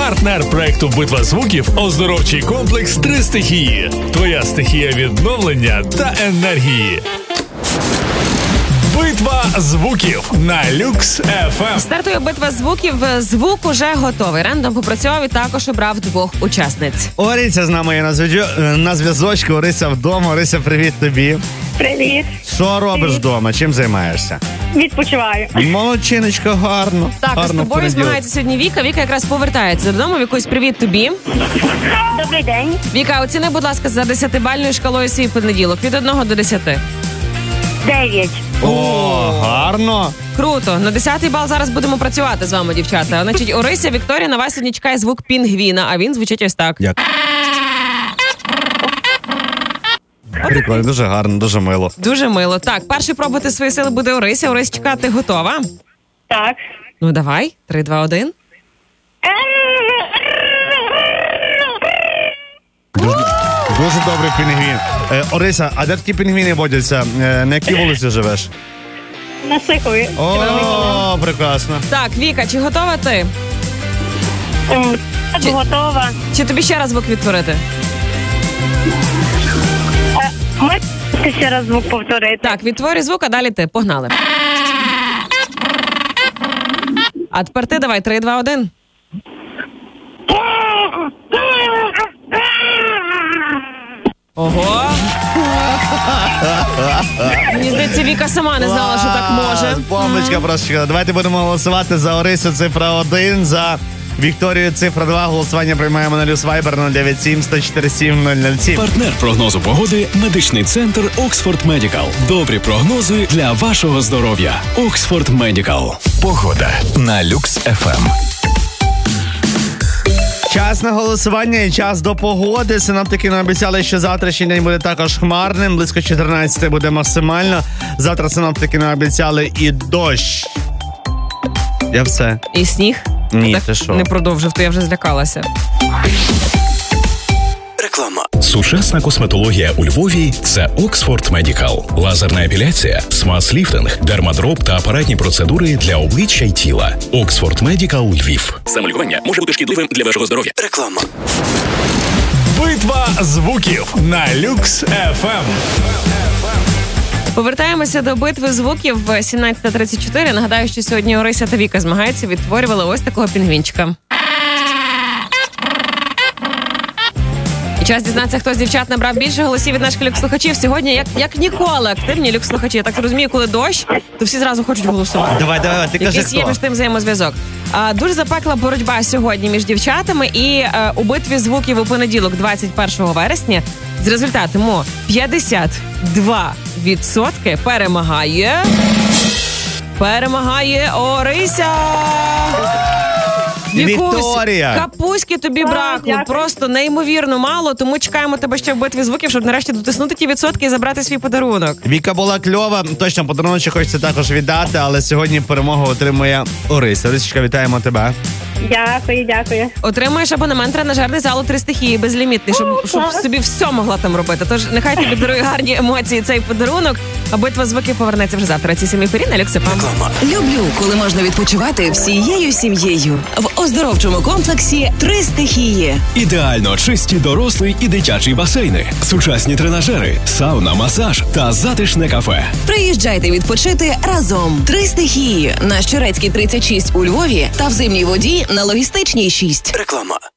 Партнер проекту «Битва звуків» – оздоровчий комплекс «Три стихії». Твоя стихія відновлення та енергії. Битва звуків на Люкс FM. Стартує битва звуків. Звук уже готовий. Рендом попрацював і також обрав двох учасниць. Орися з нами є на зв'язочку. Орися вдома. Орися, привіт тобі. Привіт. Що робиш вдома? Чим займаєшся? Відпочиваю. Молодчиночка, гарно. Так, гарно з тобою впереді. змагається сьогодні Віка. Віка якраз повертається додому. Вікусь, привіт тобі. Добрий день. Віка, оціни, будь ласка, за 10-бальною шкалою свій понеділок. Від 1 до 10. 9. О, гарно. Круто. На 10-й бал зараз будемо працювати з вами, дівчата. Значить, Орися, Вікторія, на вас сьогодні чекає звук пінгвіна, а він звучить ось так. Як? Прикольно, дуже гарно, дуже мило. Дуже мило. Так, перший пробувати свої сили буде Орися. Орися, чекати готова? Так. Ну, давай. 3, 2, 1. Дуже добрий пінгвін. Орися, а де такі пінгвіни водяться? На якій вулиці живеш? На Сихові. О, прекрасно. Так, Віка, чи готова ти? Готова. Чи тобі ще раз звук відтворити? Можете ще раз звук повторити? Так, відтворюй звук, а далі ти. Погнали. А тепер ти давай. 3, 2, 1. Ого. Мені здається, Віка сама не знала, що так може. Бомбочка просто. Давайте будемо голосувати за Орисю цифра 1, за Вікторію цифра 2. Голосування приймаємо на Люкс Вайбер 097 147 007. Партнер прогнозу погоди – медичний центр Оксфорд Медикал. Добрі прогнози для вашого здоров'я. Оксфорд Медикал. Погода на Люкс FM. Час на голосування і час до погоди. Синоптики нам обіцяли, що завтрашній день буде також хмарним. Близько 14 буде максимально. Завтра синоптики нам обіцяли і дощ. Я все. І сніг? Ні, так ти що? Не продовжив, то я вже злякалася. Реклама. Сучасна косметологія у Львові – це Оксфорд Медикал. Лазерна епіляція, смаз-ліфтинг, дермадроб та апаратні процедури для обличчя й тіла. Оксфорд Медикал Львів. Самолікування може бути шкідливим для вашого здоров'я. Реклама. Битва звуків на Люкс FM. Повертаємося до битви звуків 17:34. Нагадаю, що сьогодні Орися та Віка змагаються, відтворювали ось такого пінгвінчика. І час дізнатися, хто з дівчат набрав більше голосів від наших люкс-слухачів. Сьогодні, як ніколи, активні люкс-слухачі. Я так розумію, коли дощ, то всі зразу хочуть голосувати. Давай, ти кажи, Якийсь є хто. між тим взаємозв'язок. Дуже запекла боротьба сьогодні між дівчатами, і у битві звуків у понеділок, 21 вересня, з результатом 52% перемагає Орися. Вікусь, Вікторія. капуськи тобі бракло, дякую. просто неймовірно мало, тому чекаємо тебе ще в битві звуків, щоб нарешті дотиснути ті відсотки і забрати свій подарунок. Віка була кльова, точно подарунок хочеться також віддати, але сьогодні перемогу отримує Орися. Орисечка, вітаємо тебе. Дякую. Отримаєш абонемент тренажерний залу «Три стихії» безлімітний, щоб собі все могла там робити. Тож нехай тобі дарує гарні емоції цей подарунок, а битва звуків повернеться вже завтра. Ці самі порі на Люкс FM. Люблю, коли можна відпочивати всією сім'єю. В оздоровчому комплексі «Три стихії». Ідеально чисті дорослий і дитячий басейни, сучасні тренажери, сауна, масаж та затишне кафе. Приїжджайте відпочити разом. «Три стихії» на Щорецькій 36 у Львові та в Зимній воді на Логістичній 6. Реклама.